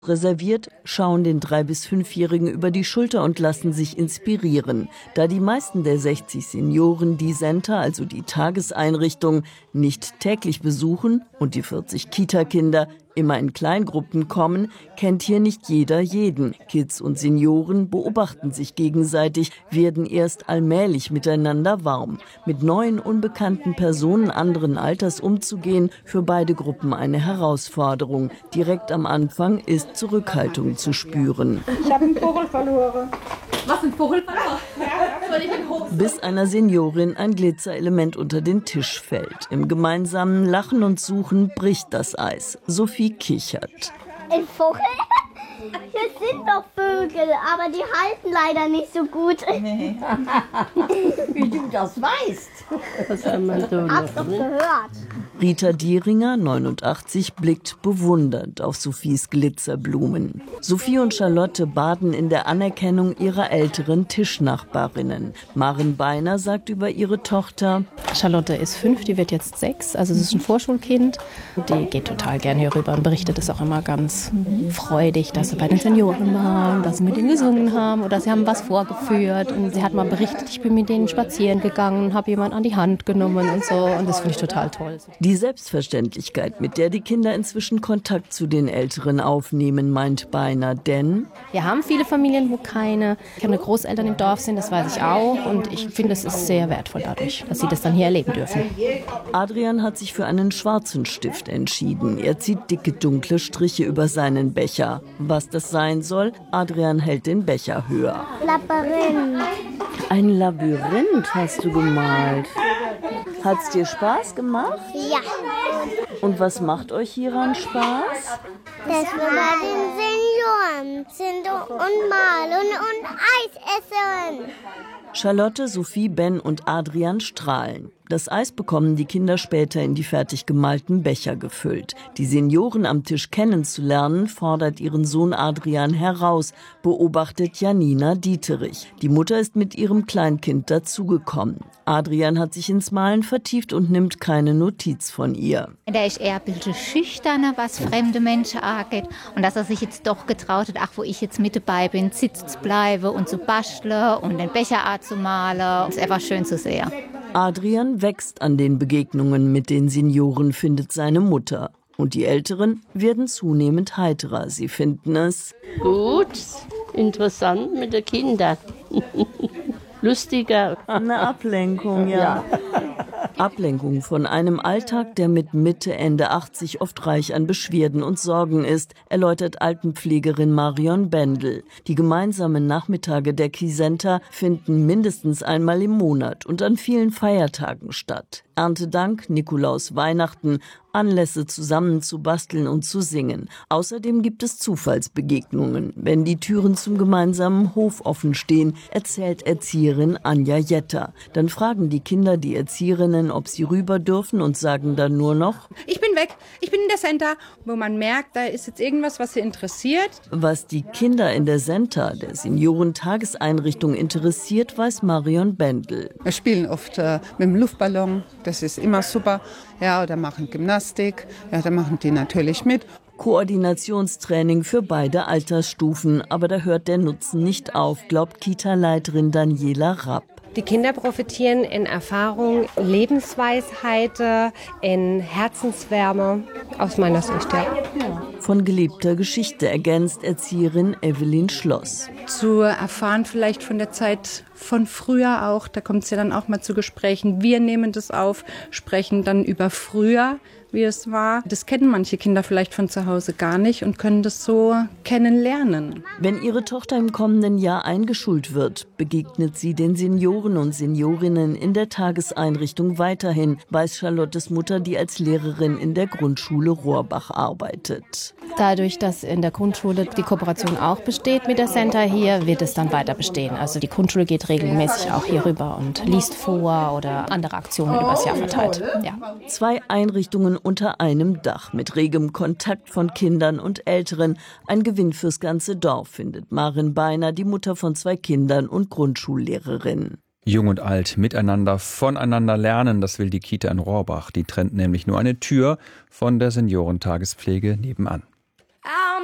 reserviert, schauen den 3- bis 5-Jährigen über die Schulter und lassen sich inspirieren. Da die meisten der 60 Senioren die Center, also die Tageseinrichtung, nicht täglich besuchen und die 40 Kita-Kinder immer in Kleingruppen kommen, kennt hier nicht jeder jeden. Kids und Senioren beobachten sich gegenseitig, werden erst allmählich miteinander warm. Mit neuen, unbekannten Personen anderen Alters umzugehen, für beide Gruppen eine Herausforderung. Direkt am Anfang ist Zurückhaltung zu spüren. Ich habe einen Vogel verloren. Was, ein Vogel verloren? Bis einer Seniorin ein Glitzerelement unter den Tisch fällt. Im gemeinsamen Lachen und Suchen bricht das Eis. Sophie kichert. Ein Vogel? Das sind doch Vögel, aber die halten leider nicht so gut. Nee. Wie du das weißt. Hab's doch gehört. Rita Dieringer, 89, blickt bewundernd auf Sophies Glitzerblumen. Sophie und Charlotte baden in der Anerkennung ihrer älteren Tischnachbarinnen. Maren Beiner sagt über ihre Tochter: Charlotte ist 5, die wird jetzt 6, also sie ist ein Vorschulkind. Die geht total gerne hier rüber und berichtet es auch immer ganz freudig, dass sie bei den Senioren waren, dass sie mit denen gesungen haben oder sie haben was vorgeführt. Und sie hat mal berichtet, ich bin mit denen spazieren gegangen, habe jemand an die Hand genommen und so. Und das finde ich total toll. Die Selbstverständlichkeit, mit der die Kinder inzwischen Kontakt zu den Älteren aufnehmen, meint Beiner, denn wir haben viele Familien, wo keine Großeltern im Dorf sind, das weiß ich auch. Und ich finde, es ist sehr wertvoll dadurch, dass sie das dann hier erleben dürfen. Adrian hat sich für einen schwarzen Stift entschieden. Er zieht dicke, dunkle Striche über seinen Becher. Was das sein soll, Adrian hält den Becher höher. Labyrinth. Ein Labyrinth hast du gemalt. Hat's dir Spaß gemacht? Ja. Und was macht euch hieran Spaß? Dass wir bei den Senioren sind und malen und Eis essen. Charlotte, Sophie, Ben und Adrian strahlen. Das Eis bekommen die Kinder später in die fertig gemalten Becher gefüllt. Die Senioren am Tisch kennenzulernen, fordert ihren Sohn Adrian heraus, beobachtet Janina Dieterich. Die Mutter ist mit ihrem Kleinkind dazugekommen. Adrian hat sich ins Malen vertieft und nimmt keine Notiz von ihr. Der ist eher ein bisschen schüchterner, was fremde Menschen angeht. Und dass er sich jetzt doch getraut hat, wo ich jetzt mit dabei bin, sitzen zu bleiben und zu basteln und den Becher zu malen. Das ist einfach schön zu sehen. Adrian wächst an den Begegnungen mit den Senioren, findet seine Mutter. Und die Älteren werden zunehmend heiterer. Sie finden es gut, interessant mit den Kindern. Lustiger. Eine Ablenkung, ja. Ablenkung von einem Alltag, der mit Mitte, Ende 80 oft reich an Beschwerden und Sorgen ist, erläutert Altenpflegerin Marion Bendel. Die gemeinsamen Nachmittage der Ki-Center finden mindestens einmal im Monat und an vielen Feiertagen statt. Erntedank, Nikolaus, Weihnachten, Anlässe zusammen zu basteln und zu singen. Außerdem gibt es Zufallsbegegnungen. Wenn die Türen zum gemeinsamen Hof offen stehen, erzählt Erzieherin Anja Jetter. Dann fragen die Kinder die Erzieherinnen, ob sie rüber dürfen und sagen dann nur noch: Ich bin weg, ich bin in der Center, wo man merkt, da ist jetzt irgendwas, was sie interessiert. Was die Kinder in der Center, der Seniorentageseinrichtung, interessiert, weiß Marion Bendel. Wir spielen oft mit dem Luftballon, das ist immer super. Ja, oder machen Gymnastik, ja, da machen die natürlich mit. Koordinationstraining für beide Altersstufen, aber da hört der Nutzen nicht auf, glaubt Kita-Leiterin Daniela Rapp. Die Kinder profitieren in Erfahrung, Lebensweisheit, in Herzenswärme, aus meiner Sicht, ja. Von gelebter Geschichte ergänzt Erzieherin Evelyn Schloss. Zu erfahren vielleicht von der Zeit von früher auch, da kommt es ja dann auch mal zu Gesprächen. Wir nehmen das auf, sprechen dann über früher, wie es war. Das kennen manche Kinder vielleicht von zu Hause gar nicht und können das so kennenlernen. Wenn ihre Tochter im kommenden Jahr eingeschult wird, begegnet sie den Senioren und Seniorinnen in der Tageseinrichtung weiterhin, weiß Charlottes Mutter, die als Lehrerin in der Grundschule Rohrbach arbeitet. Dadurch, dass in der Grundschule die Kooperation auch besteht mit der Center hier, wird es dann weiter bestehen. Also die Grundschule geht regelmäßig auch hier rüber und liest vor oder andere Aktionen übers Jahr verteilt. Ja. 2 Einrichtungen unter einem Dach mit regem Kontakt von Kindern und Älteren. Ein Gewinn fürs ganze Dorf, findet Maren Beiner, die Mutter von 2 Kindern und Grundschullehrerin. Jung und alt miteinander, voneinander lernen, das will die Kita in Rohrbach. Die trennt nämlich nur eine Tür von der Seniorentagespflege nebenan.